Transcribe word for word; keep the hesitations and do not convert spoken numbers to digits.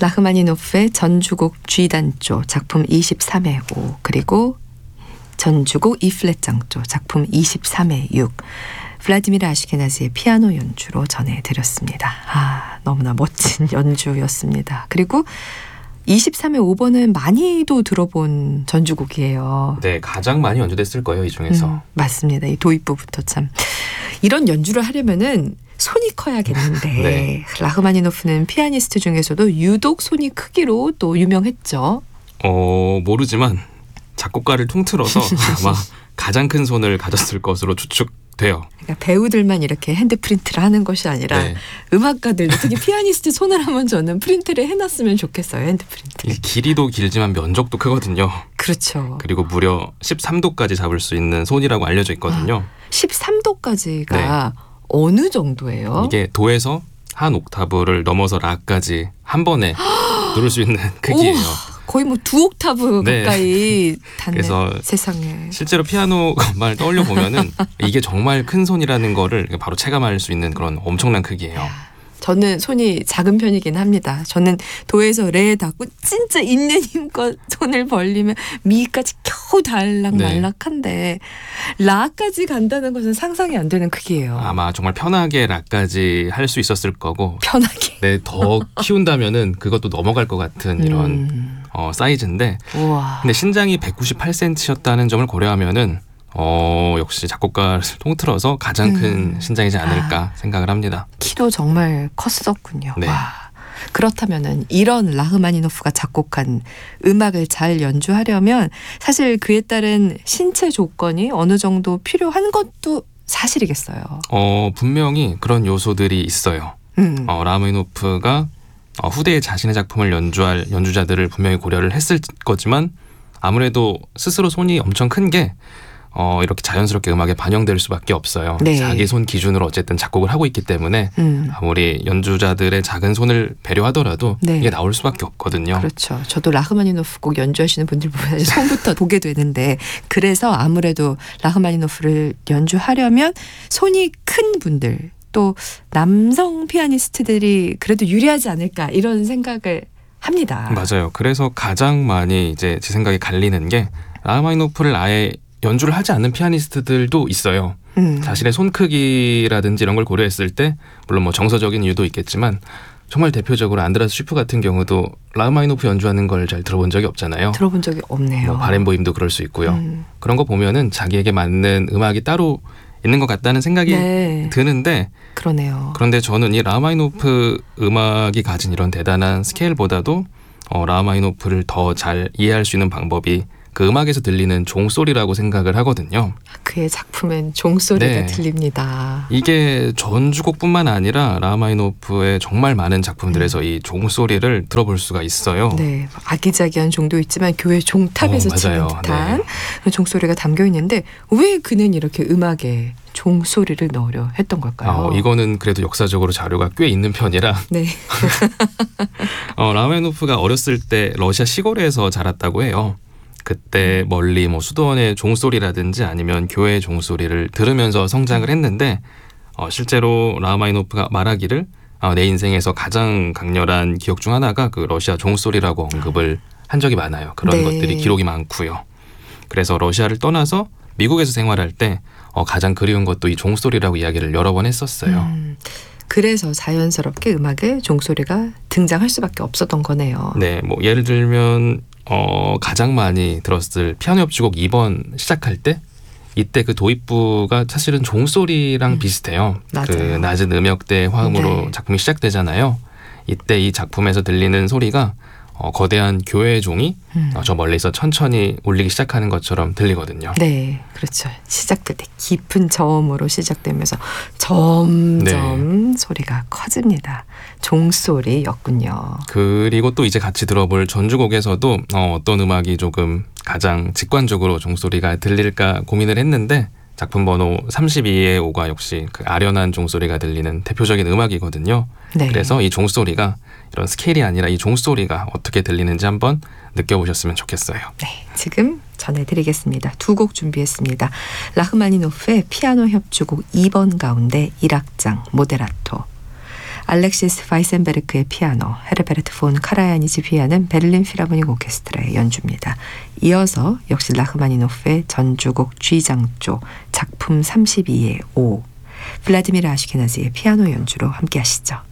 라흐마니노프의 전주곡 G단조 작품 이십삼 회 오, 그리고 전주곡 E플랫 장조 작품 이십삼 회 육, 블라디미르 아시케나즈의 피아노 연주로 전해드렸습니다. 아, 너무나 멋진 연주였습니다. 그리고 이십삼 회 오 번은 많이도 들어본 전주곡이에요. 네, 가장 많이 연주됐을 거예요, 이 중에서. 음, 맞습니다. 이 도입부부터 참 이런 연주를 하려면은 손이 커야겠는데 네. 라흐마니노프는 피아니스트 중에서도 유독 손이 크기로 또 유명했죠. 어, 모르지만 작곡가를 통틀어서 아마 가장 큰 손을 가졌을 것으로 추측돼요. 그러니까 배우들만 이렇게 핸드 프린트를 하는 것이 아니라 네. 음악가들도 특히 피아니스트 손을 하면 저는 프린트를 해놨으면 좋겠어요. 핸드 프린트. 이 길이도 길지만 면적도 크거든요. 그렇죠. 그리고 무려 십삼 도까지 잡을 수 있는 손이라고 알려져 있거든요. 아, 십삼 도까지가 네. 어느 정도예요? 이게 도에서 한 옥타브를 넘어서 라까지 한 번에 누를 수 있는 크기예요. 오, 거의 뭐 두 옥타브 네. 가까이 닿네. 그래서 세상에. 실제로 피아노 건반을 떠올려 보면은 이게 정말 큰 손이라는 거를 바로 체감할 수 있는 그런 엄청난 크기예요. 저는 손이 작은 편이긴 합니다. 저는 도에서 레에 닿고 진짜 있는 힘껏 손을 벌리면 미까지 겨우 달락말락한데 네. 라까지 간다는 것은 상상이 안 되는 크기예요. 아마 정말 편하게 라까지 할 수 있었을 거고 편하게. 네, 더 키운다면은 그것도 넘어갈 것 같은 이런 음. 어, 사이즈인데 우와. 근데 신장이 백구십팔 센티미터였다는 점을 고려하면은 어, 역시 작곡가를 통틀어서 가장 큰 음. 신장이지 않을까 아. 생각을 합니다. 키도 정말 컸었군요. 네. 와. 그렇다면은 이런 라흐마니노프가 작곡한 음악을 잘 연주하려면 사실 그에 따른 신체 조건이 어느 정도 필요한 것도 사실이겠어요. 어, 분명히 그런 요소들이 있어요. 음. 어, 라흐마니노프가 어, 후대에 자신의 작품을 연주할 연주자들을 분명히 고려를 했을 거지만 아무래도 스스로 손이 엄청 큰 게 어, 이렇게 자연스럽게 음악에 반영될 수밖에 없어요. 네. 자기 손 기준으로 어쨌든 작곡을 하고 있기 때문에 음. 아무리 연주자들의 작은 손을 배려하더라도 네. 이게 나올 수밖에 없거든요. 그렇죠. 저도 라흐마니노프 곡 연주하시는 분들 보면 손부터 보게 되는데 그래서 아무래도 라흐마니노프를 연주하려면 손이 큰 분들 또 남성 피아니스트들이 그래도 유리하지 않을까 이런 생각을 합니다. 맞아요. 그래서 가장 많이 이제 제 생각에 갈리는 게 라흐마니노프를 아예 연주를 하지 않는 피아니스트들도 있어요. 음. 자신의 손 크기라든지 이런 걸 고려했을 때 물론 뭐 정서적인 이유도 있겠지만 정말 대표적으로 안드라스 쉬프 같은 경우도 라흐마니노프 연주하는 걸 잘 들어본 적이 없잖아요. 들어본 적이 없네요. 뭐 바렌보임도 그럴 수 있고요. 음. 그런 거 보면은 자기에게 맞는 음악이 따로 있는 것 같다는 생각이 네. 드는데 그러네요. 그런데 저는 이 라흐마니노프 음악이 가진 이런 대단한 스케일보다도 어, 라흐마니노프를 더 잘 이해할 수 있는 방법이 그 음악에서 들리는 종소리라고 생각을 하거든요. 그의 작품엔 종소리가 네. 들립니다. 이게 전주곡뿐만 아니라 라흐마니노프의 정말 많은 작품들에서 이 종소리를 들어볼 수가 있어요. 네, 아기자기한 종도 있지만 교회 종탑에서 어, 치는 맞아요. 듯한 네. 종소리가 담겨 있는데 왜 그는 이렇게 음악에 종소리를 넣으려 했던 걸까요? 어, 이거는 그래도 역사적으로 자료가 꽤 있는 편이라 네. 어, 라흐마니노프가 어렸을 때 러시아 시골에서 자랐다고 해요. 그때 멀리 뭐 수도원의 종소리라든지 아니면 교회의 종소리를 들으면서 성장을 했는데 어, 실제로 라흐마니노프가 말하기를 어, 내 인생에서 가장 강렬한 기억 중 하나가 그 러시아 종소리라고 언급을 한 적이 많아요. 그런 네. 것들이 기록이 많고요. 그래서 러시아를 떠나서 미국에서 생활할 때 어, 가장 그리운 것도 이 종소리라고 이야기를 여러 번 했었어요. 음, 그래서 자연스럽게 음악에 종소리가 등장할 수밖에 없었던 거네요. 네, 뭐 예를 들면 어, 가장 많이 들었을 피아노 협주곡 이 번 시작할 때 이때 그 도입부가 사실은 종소리랑 음, 비슷해요. 맞아요. 그 낮은 음역대 화음으로 네. 작품이 시작되잖아요. 이때 이 작품에서 들리는 소리가 어, 거대한 교회의 종이 음. 어, 저 멀리서 천천히 울리기 시작하는 것처럼 들리거든요. 네, 그렇죠. 시작될 때 깊은 저음으로 시작되면서 점점 네. 소리가 커집니다. 종소리였군요. 그리고 또 이제 같이 들어볼 전주곡에서도 어, 어떤 음악이 조금 가장 직관적으로 종소리가 들릴까 고민을 했는데 작품 번호 삼십이의 오가 역시 그 아련한 종소리가 들리는 대표적인 음악이거든요. 네. 그래서 이 종소리가 이런 스케일이 아니라 이 종소리가 어떻게 들리는지 한번 느껴보셨으면 좋겠어요. 네, 지금 전해드리겠습니다. 두 곡 준비했습니다. 라흐마니노프의 피아노 협주곡 이 번 가운데 일 악장 모데라토, 알렉시스 바이센베르크의 피아노, 헤르베르트 폰 카라야니지 피아는 베를린 필하모닉 오케스트라의 연주입니다. 이어서 역시 라흐마니노프의 전주곡 G장조 작품 삼십이의 오, 블라디미르 아시케나즈의 피아노 연주로 함께 하시죠.